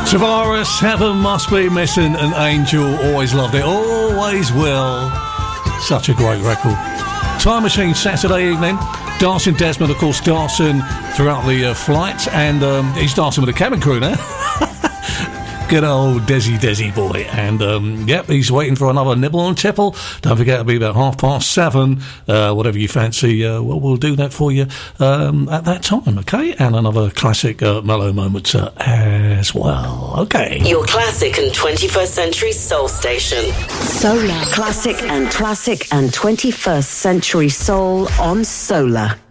Tavares, Heaven Must Be Missing an Angel. Always loved it, always will. Such a great record. Time Machine Saturday evening. Dancing Desmond, of course, dancing throughout the flight, and he's dancing with the cabin crew now. Good old Desi boy. And, yep, he's waiting for another nibble and tipple. Don't forget, it'll be about 7:30. Whatever you fancy, we'll do that for you at that time, okay? And another classic mellow moment as well, okay? Your classic and 21st century soul station. Solar. Classic and 21st century soul on Solar.